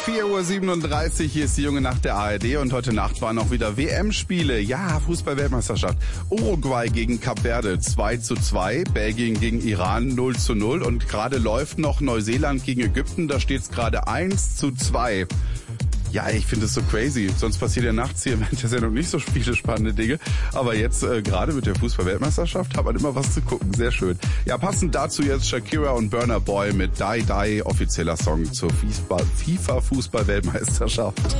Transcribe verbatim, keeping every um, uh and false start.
vier Uhr siebenunddreißig, hier ist die junge Nacht der A R D und heute Nacht waren auch wieder W M-Spiele. Ja, Fußball-Weltmeisterschaft. Uruguay gegen Kap Verde zwei zu zwei, Belgien gegen Iran null zu null und gerade läuft noch Neuseeland gegen Ägypten, da steht es gerade eins zu zwei. Ja, ich finde es so crazy. Sonst passiert ja nachts hier während der Sendung nicht so viele spannende Dinge. Aber jetzt, äh, gerade mit der Fußball-Weltmeisterschaft, hat man immer was zu gucken. Sehr schön. Ja, passend dazu jetzt Shakira und Burna Boy mit Die Die, offizieller Song zur FIFA-Fußball-Weltmeisterschaft.